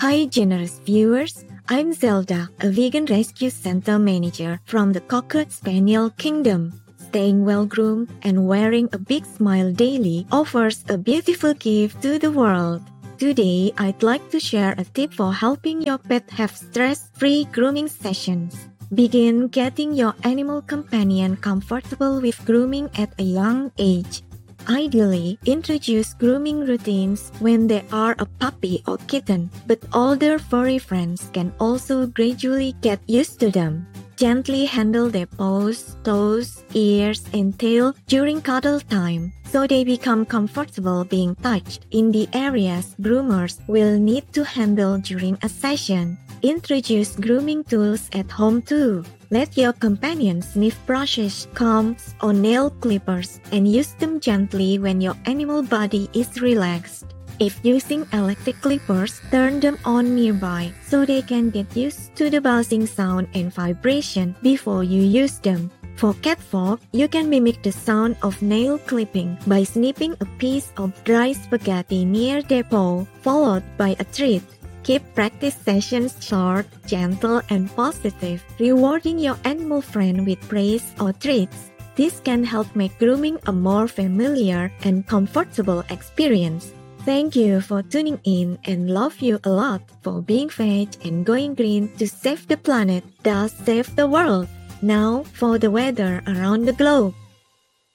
Hi generous viewers, I'm Zelda, a vegan rescue center manager from the Cocker Spaniel Kingdom. Staying well-groomed and wearing a big smile daily offers a beautiful gift to the world. Today, I'd like to share a tip for helping your pet have stress-free grooming sessions. Begin getting your animal companion comfortable with grooming at a young age. Ideally, introduce grooming routines when they are a puppy or kitten, but older furry friends can also gradually get used to them. Gently handle their paws, toes, ears, and tail during cuddle time, so they become comfortable being touched in the areas groomers will need to handle during a session. Introduce grooming tools at home too. Let your companion sniff brushes, combs, or nail clippers and use them gently when your animal body is relaxed. If using electric clippers, turn them on nearby so they can get used to the buzzing sound and vibration before you use them. For cat folk, you can mimic the sound of nail clipping by snipping a piece of dry spaghetti near their paw, followed by a treat. Keep practice sessions short, gentle, and positive, rewarding your animal friend with praise or treats. This can help make grooming a more familiar and comfortable experience. Thank you for tuning in and love you a lot for being veg and going green to save the planet, thus save the world. Now for the weather around the globe.